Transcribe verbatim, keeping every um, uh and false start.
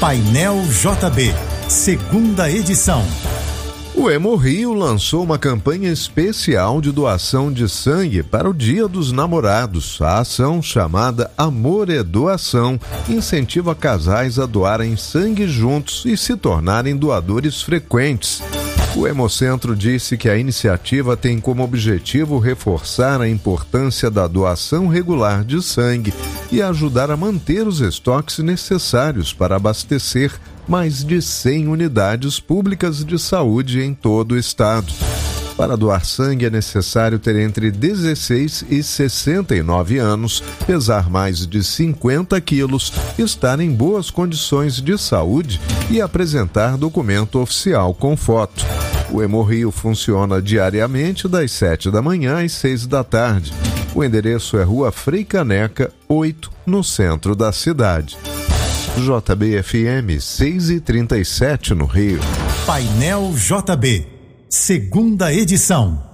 Painel J B, segunda edição. O Hemorrio lançou uma campanha especial de doação de sangue para o Dia dos Namorados. A ação, chamada Amor é Doação, incentiva casais a doarem sangue juntos e se tornarem doadores frequentes. O Hemocentro disse que a iniciativa tem como objetivo reforçar a importância da doação regular de sangue e ajudar a manter os estoques necessários para abastecer mais de cem unidades públicas de saúde em todo o estado. Para doar sangue é necessário ter entre dezesseis e sessenta e nove anos, pesar mais de cinquenta quilos, estar em boas condições de saúde e apresentar documento oficial com foto. O Hemorrio funciona diariamente das sete da manhã às seis da tarde. O endereço é Rua Frei Caneca, oito, no centro da cidade. J B F M seis e trinta e sete no Rio. Painel J B, segunda edição.